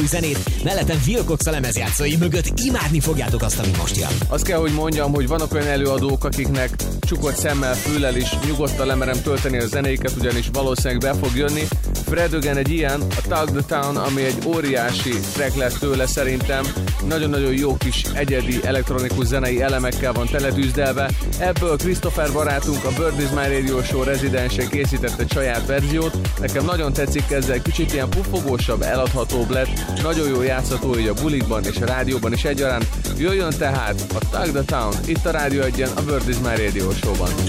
zenét, mellettem Phil Cox a lemezjátszói mögött imádni fogjátok azt, ami most jön. Azt kell, hogy mondjam, hogy vannak olyan előadók, akiknek csukott szemmel, füllel is nyugodtan lemerem tölteni a zenéket, ugyanis valószínűleg be fog jönni. Fred Again egy ilyen, a Tug the Town, ami egy óriási track lett tőle szerintem. Nagyon-nagyon jó kis egyedi elektronikus zenei elemekkel van teletűzdelve. Ebből Christopher barátunk, a Bird is My Radio Show rezidense készített egy saját verziót. Nekem nagyon tetszik ezzel, kicsit ilyen puffogósabb, eladhatóbb lett. Nagyon jó játszható így a bulikban és a rádióban is egyaránt. Jöjjön tehát a Tug the Town, itt a Rádió 1-en, a Bird is My Radio Show-ban.